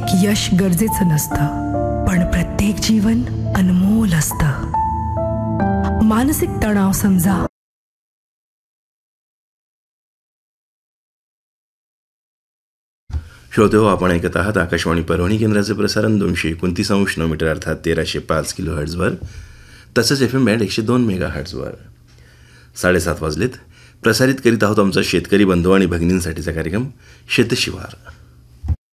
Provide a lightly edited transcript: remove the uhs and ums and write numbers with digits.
यश गरजेचं नसतं, पण प्रत्येक जीवन अनमोल असतं. मानसिक तणाव समजा. श्रोतेहो, आपण ऐकत आहात आकाशवाणी परभणी केंद्राचे प्रसारण 229 मीटर अर्थात 1305 किलोहर्ट्झवर, तसंच FM बँड 102 मेगाहर्ट्झवर. 7:30 वाजलेत. प्रसारित करीत आहोत आमचा शेतकरी बंधू आणि भगिनींसाठीचा कार्यक्रम शेतशिवार.